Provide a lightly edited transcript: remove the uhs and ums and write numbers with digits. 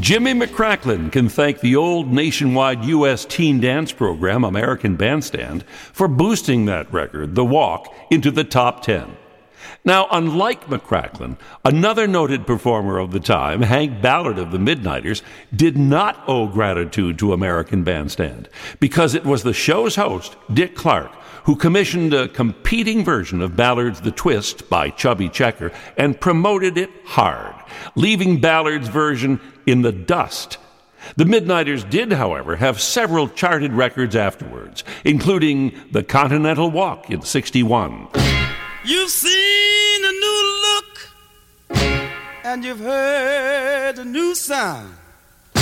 Jimmy McCracklin can thank the old nationwide U.S. teen dance program, American Bandstand, for boosting that record, The Walk, into the top 10. Now, unlike McCracklin, another noted performer of the time, Hank Ballard of the Midnighters, did not owe gratitude to American Bandstand because it was the show's host, Dick Clark, who commissioned a competing version of Ballard's The Twist by Chubby Checker and promoted it hard, leaving Ballard's version in the dust. The Midnighters did, however, have several charted records afterwards, including The Continental Walk in '61. You've seen a new look, and you've heard a new sound.